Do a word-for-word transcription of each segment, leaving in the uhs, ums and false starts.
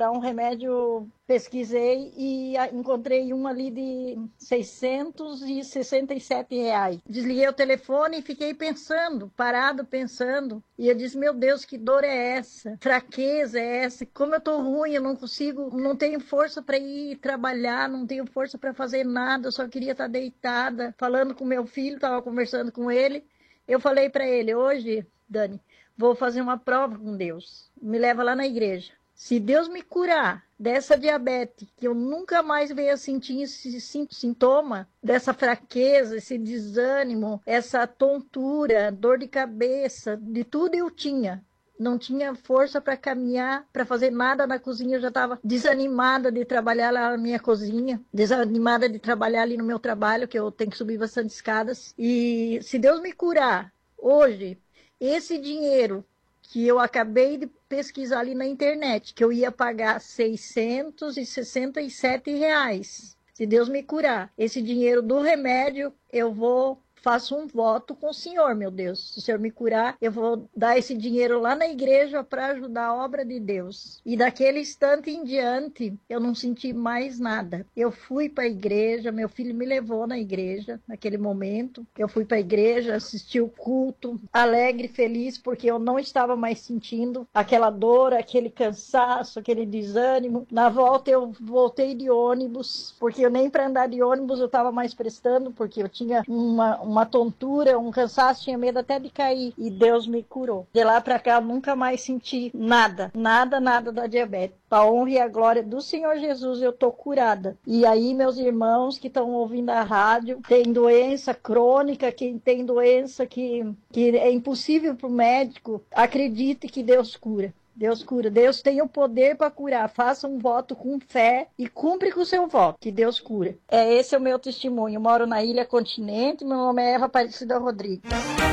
comprar um remédio, pesquisei e encontrei um ali de seiscentos e sessenta e sete reais. Desliguei o telefone e fiquei pensando, parado pensando. E eu disse, meu Deus, que dor é essa? Fraqueza é essa? Como eu tô ruim, eu não consigo, não tenho força para ir trabalhar, não tenho força para fazer nada, eu só queria estar deitada, falando com meu filho, estava conversando com ele. Eu falei para ele, hoje, Dani, vou fazer uma prova com Deus. Me leva lá na igreja. Se Deus me curar dessa diabetes, que eu nunca mais venha sentir esse sintoma, dessa fraqueza, esse desânimo, essa tontura, dor de cabeça, de tudo eu tinha. Não tinha força para caminhar, para fazer nada na cozinha. Eu já estava desanimada de trabalhar lá na minha cozinha, desanimada de trabalhar ali no meu trabalho, que eu tenho que subir bastante escadas. E se Deus me curar hoje, esse dinheiro que eu acabei de pesquisar ali na internet, que eu ia pagar seiscentos e sessenta e sete reais. Se Deus me curar, esse dinheiro do remédio, eu vou, faço um voto com o Senhor, meu Deus. Se o Senhor me curar, eu vou dar esse dinheiro lá na igreja para ajudar a obra de Deus. E daquele instante em diante, eu não senti mais nada. Eu fui para a igreja, meu filho me levou na igreja, naquele momento. Eu fui para a igreja, assisti o culto, alegre, feliz, porque eu não estava mais sentindo aquela dor, aquele cansaço, aquele desânimo. Na volta eu voltei de ônibus, porque eu nem para andar de ônibus eu estava mais prestando, porque eu tinha uma uma tontura, um cansaço, tinha medo até de cair, e Deus me curou. De lá pra cá, eu nunca mais senti nada, nada, nada da diabetes. Para a honra e a glória do Senhor Jesus, eu tô curada. E aí, meus irmãos que estão ouvindo a rádio, tem doença crônica, quem tem doença que, que é impossível para o médico, acredite que Deus cura. Deus cura. Deus tem o poder para curar. Faça um voto com fé e cumpre com o seu voto, que Deus cura. É, esse é o meu testemunho. Eu moro na Ilha Continente, meu nome é Eva Aparecida Rodrigues.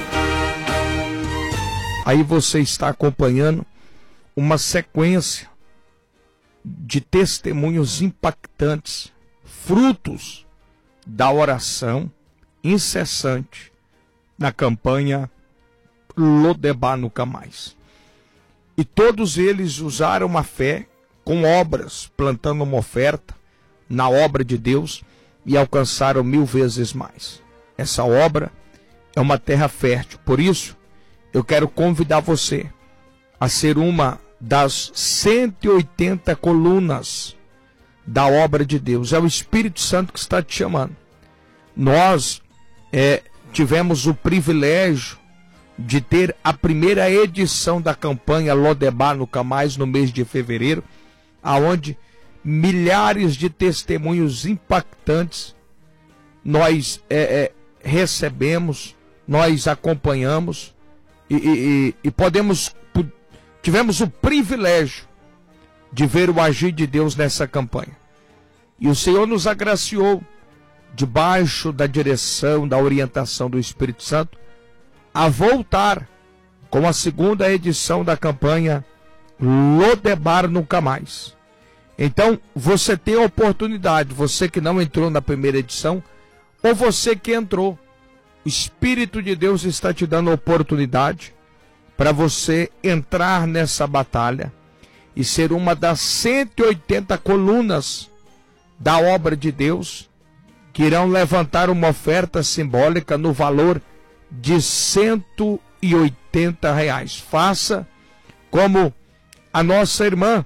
Aí você está acompanhando uma sequência de testemunhos impactantes, frutos da oração incessante na campanha Lodebar Nunca Mais. E todos eles usaram a fé com obras, plantando uma oferta na obra de Deus e alcançaram mil vezes mais. Essa obra é uma terra fértil. Por isso, eu quero convidar você a ser uma das cento e oitenta colunas da obra de Deus. É o Espírito Santo que está te chamando. Nós é, tivemos o privilégio de ter a primeira edição da campanha Lodebar Nunca Mais no mês de fevereiro, aonde milhares de testemunhos impactantes nós é, é, recebemos, nós acompanhamos e, e, e podemos, tivemos o privilégio de ver o agir de Deus nessa campanha. E o Senhor nos agraciou, debaixo da direção, da orientação do Espírito Santo, a voltar com a segunda edição da campanha Lodebar Nunca Mais. Então, você tem a oportunidade, você que não entrou na primeira edição, ou você que entrou, o Espírito de Deus está te dando a oportunidade para você entrar nessa batalha e ser uma das cento e oitenta colunas da obra de Deus, que irão levantar uma oferta simbólica no valor de cento e oitenta reais. Faça como a nossa irmã,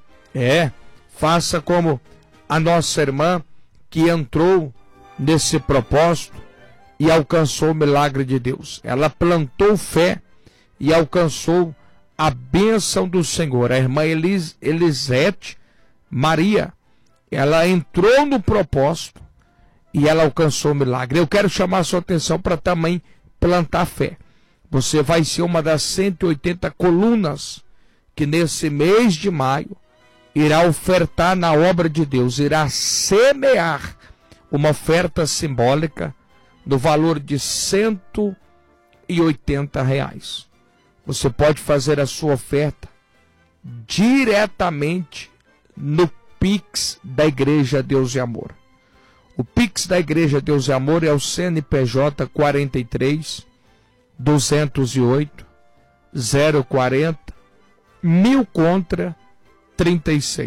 é, faça como a nossa irmã que entrou nesse propósito e alcançou o milagre de Deus. Ela plantou fé e alcançou a bênção do Senhor. A irmã Elis, Elisete Maria, ela entrou no propósito e ela alcançou o milagre. Eu quero chamar a sua atenção para também plantar fé. Você vai ser uma das cento e oitenta colunas que nesse mês de maio irá ofertar na obra de Deus, irá semear uma oferta simbólica no valor de cento e oitenta reais. Você pode fazer a sua oferta diretamente no Pix da Igreja Deus e Amor. O Pix da Igreja Deus e Amor é o C N P J quarenta e três, duzentos e oito, zero quarenta, mil contra trinta e seis.